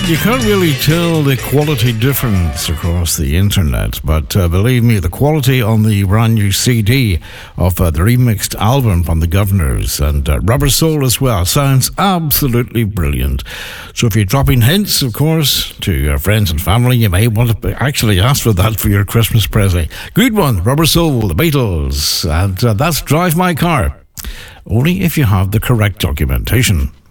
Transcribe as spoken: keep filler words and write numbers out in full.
You can't really tell the quality difference across the internet, but uh, believe me, the quality on the brand new C D of uh, the remixed album from the Governors and uh, Rubber Soul as well sounds absolutely brilliant. So if you're dropping hints, of course, to your friends and family, you may want to actually ask for that for your Christmas present. Good one, Rubber Soul, the Beatles, and uh, that's Drive My Car. Only if you have the correct documentation.